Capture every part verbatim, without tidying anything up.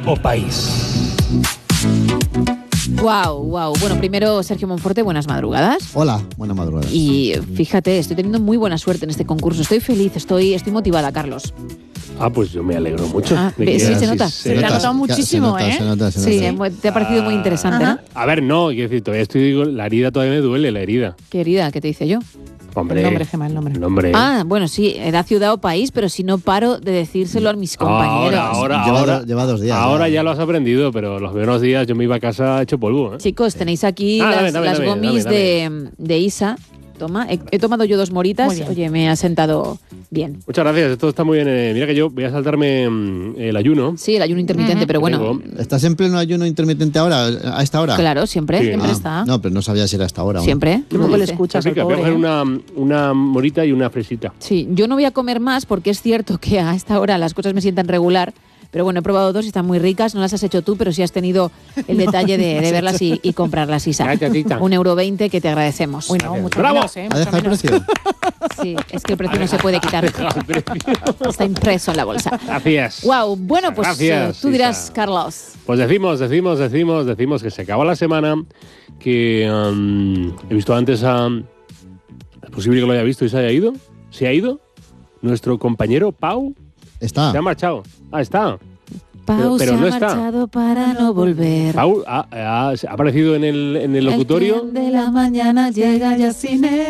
o país. Wow, wow. Bueno, primero Sergio Monforte, buenas madrugadas. Hola, buenas madrugadas. Y fíjate, estoy teniendo muy buena suerte en este concurso. Estoy feliz, estoy, estoy motivada, Carlos. Ah, pues yo me alegro mucho. Ah, de que sí, se así nota. Se Se te ha nota. notado muchísimo, se nota, ¿eh? Se nota, se nota. Sí, muy- te ha parecido muy interesante, ¿no? A ver, no, quiero decir, todavía estoy, digo, la herida todavía me duele, la herida. ¿Qué herida? ¿Qué te dice yo? Hombre. El nombre, Gemma, el nombre. El nombre. Ah, bueno, sí, era ciudad o país, pero si no paro de decírselo a mis compañeros. Ahora, ahora, Lleva ahora. do- lleva dos días, Ahora ya. ya lo has aprendido, pero los primeros días yo me iba a casa hecho polvo, ¿eh? Chicos, tenéis aquí Ah, las, dame, dame, las dame, gomis dame, de, de Isa. Toma, he, he tomado yo dos moritas. Muy bien. Oye, me ha sentado bien. Muchas gracias, esto está muy bien. eh, Mira que yo voy a saltarme mm, el ayuno. Sí, el ayuno intermitente, pero bueno, Tengo. ¿Estás en pleno ayuno intermitente ahora, a esta hora? claro, siempre, Sí. siempre Ah, está. No, pero no sabía si era a esta hora. aún. Siempre. Qué poco le Dice. escuchas Así al que voy a pobre, coger ¿eh? una, una morita y una fresita. Sí, yo no voy a comer más porque es cierto que a esta hora las cosas me sientan regular. Pero bueno, he probado dos y están muy ricas. No las has hecho tú, pero sí has tenido el detalle de, de verlas y, y comprarlas, Isa. Gracias, Tita. Un euro veinte que te agradecemos. Uy, no, mucho ¡Bravo! menos, ¿eh? ¿Ha Mucho dejado el menos. precio? Sí, es que el precio no se puede quitar. Está impreso en la bolsa. Gracias. Wow, bueno, pues Gracias, eh, tú dirás, Isa. Carlos. Pues decimos, decimos, decimos, decimos que se acaba la semana, que um, he visto antes a... ¿Es posible que lo haya visto y se haya ido? ¿Se ha ido? Nuestro compañero Pau Está. se ha marchado. Ah, está. Pau pero se no ha está. marchado para no volver. Pau ha, ha- ha aparecido en el, en el locutorio. El tren de la mañana llega ya sin él.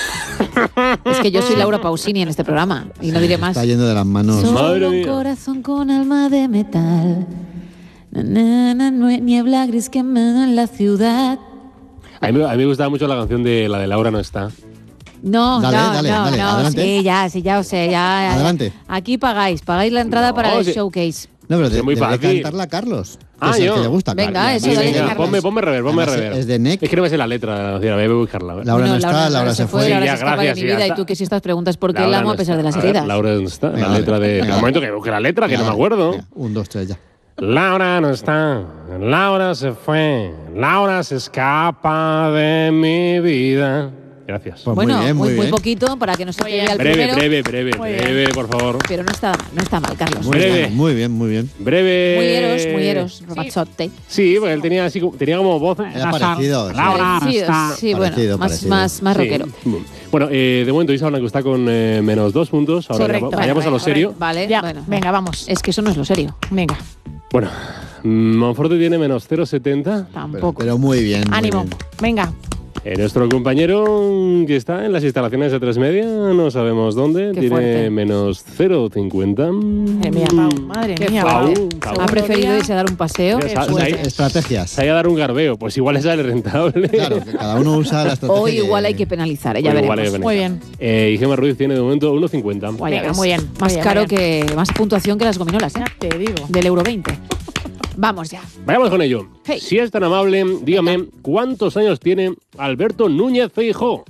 Es que yo soy Laura Pausini en este programa y no diré más. Está yendo de las manos. Solo Madre un mía. corazón con alma de metal. Na, na, na, nue- niebla gris quemada en la ciudad. A mí, me- a mí me gustaba mucho la canción de la de Laura no está. No, Dale, no, dale, no, dale, no, adelante. sí, ya, sí, ya, o sea, ya. Adelante. Aquí pagáis, pagáis la entrada No, para el sí. showcase. No, pero Es de, muy debe fácil. cantarla Carlos. Que Ah, es el yo. que le gusta. Venga, Carlos. eso, Sí, dale, venga, Carlos. ponme, ponme rever, ponme Además, rever. es de Nick. Es que no me sé la letra de la canción, voy a buscarla. ¿eh? Laura no Bueno, está, Laura se fue. Sí, Laura ya, se escapa gracias, de sí, mi ya vida y está. tú que sí estás preguntas por qué Laura la amo no a pesar está. de las A ver, heridas. Laura no está. Venga, La letra dale. de. Venga. Un momento que busque la letra, que no me acuerdo. Venga, un, dos, tres, ya. Laura no está, Laura se fue, Laura se escapa de mi vida. Gracias. Pues Bueno, muy bien, muy, muy, muy bien. poquito para que no se quede al Breve, primero. breve, breve, Muy breve, por favor. Pero no está, no está mal, Carlos. Muy breve. bien, muy bien, muy bien. Breve. Muy eros, muy eros, Romazzotti. Sí, porque él tenía así como- tenía como voz. Era parecido. sí. Sí, sí, bueno, Parecido, más, parecido. más, más Sí. rockero. Bueno, eh, de momento Isa Blanco está con eh, menos dos puntos. Ahora Correcto. ya- vayamos a lo serio. Vale, Ya, bueno. venga, vamos. Es que eso no es lo serio. Venga, Bueno, mm, Monforte tiene menos cero coma setenta. Pero, Tampoco. pero muy bien. muy ánimo. bien. Venga. Eh, nuestro compañero que está en las instalaciones de tres media, no sabemos dónde, Qué tiene fuerte. menos cero coma cincuenta. Madre mía, Pau. Madre Qué mía, Pau, Pau. Pau. Ha preferido irse a dar un paseo. Qué Qué fuerte. Estrategias. Se haya a dar un garbeo, pues igual le sale rentable. Claro, que cada uno usa la estrategia. Hoy que- igual hay que penalizar, eh, ya Hoy igual veremos. hay que Muy bien. Eh, y Gemma Ruiz tiene de momento uno coma cincuenta. Guay, ya Venga, ves. muy bien, Más muy bien, caro muy bien. que. Más puntuación que las gominolas, ¿eh? Ya te digo. Del euro veinte. Vamos ya. Vayamos con ello. Hey. Si es tan amable, dígame, ¿cuántos años tiene Alberto Núñez Feijóo?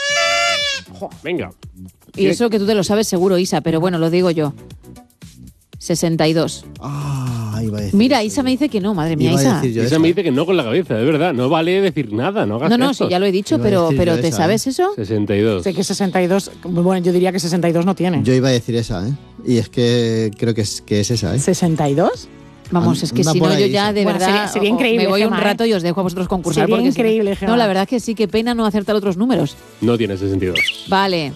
Venga. Y eso que tú te lo sabes seguro, Isa, pero bueno, lo digo yo. sesenta y dos. Ah, iba a decir Mira, eso Isa yo. me dice que no, madre mía, Iba a Isa. decir yo Isa esa. me dice que no con la cabeza, de verdad. No vale decir nada, no hagas No, no, gestos. sí, ya lo he dicho, Iba a pero, decir pero yo ¿te esa, sabes ¿eh? eso? sesenta y dos. Sé que sesenta y dos, bueno, yo diría que sesenta y dos no tiene. Yo iba a decir esa, ¿eh? Y es que creo que es, que es esa, ¿eh? ¿sesenta y dos? Vamos, es que Anda si por no, yo ahí, ya Isa. de Bueno, verdad sería- sería o- increíble, me voy Gemma, un ¿eh? rato y os dejo a vosotros concursar. Sería porque si no- increíble, Gemma. No, la verdad es que sí, qué pena no acertar otros números. No tiene sesenta y dos. Vale.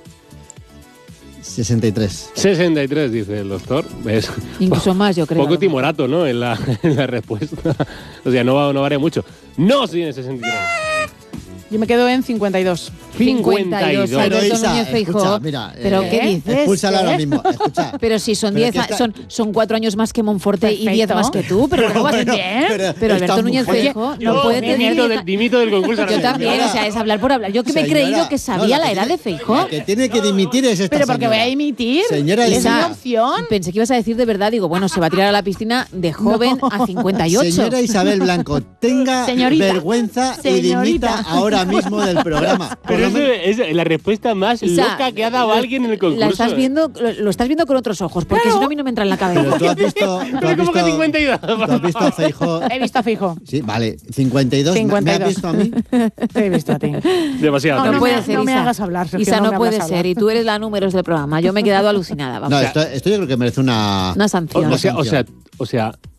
sesenta y tres. sesenta y tres, dice el doctor. Es Incluso más, yo creo. poco timorato, ¿no? En la, en la respuesta. O sea, no, va- no varía mucho. No tiene sesenta y tres. Yo me quedo en cincuenta y dos. cincuenta y dos. Pero, Alberto Isa, Núñez Feijóo. escucha, mira, ¿Pero eh, qué dices? Expúlsala ¿Eh? ahora mismo. Escucha. Pero si son Pero diez, que a- está- son, son cuatro años más que Monforte y Perfecto. diez más que tú, pero ¿cómo vas a bueno, bien? pero Pero Alberto esta Núñez mujer- Feijóo Yo no puede dimito tener... del, dimito del concurso. ahora Yo mismo. también, o sea, es hablar por hablar. Yo que me he Señora, creído que sabía no, la que edad tiene- de Feijóo. la que tiene que dimitir es esta Pero porque voy señora. a emitir. Señora es Isa. una opción. Pensé que ibas a decir de verdad, digo, bueno, se va a tirar a la piscina de joven a cincuenta y ocho. Señora Isabel Blanco, tenga Señorita. vergüenza y Señorita. dimita ahora mismo del programa. Por Pero lo eso menos- es la respuesta más Isa, loca que ha dado lo- alguien en el concurso. La estás ¿eh? viendo, lo, lo estás viendo con otros ojos, porque Claro. si no a mí no me entra en la cabeza. Pero tú has visto... tú Pero has ¿cómo que visto- cincuenta y dos? ¿Tú has visto a Feijóo? He visto a Fijo. Sí, vale, cincuenta y dos. ¿Me- cincuenta y ¿Me dos. has visto a mí? Te he visto a ti. Demasiado. No, No, no puede me- ser, no me Isa. hagas hablar, Sergio, Isa, no no, me puede hagas ser. hablar. Y tú eres la números del programa. Yo me he quedado alucinada. Vamos. No, esto, esto yo creo que merece una... Una sanción. O sea, o sea, o sea,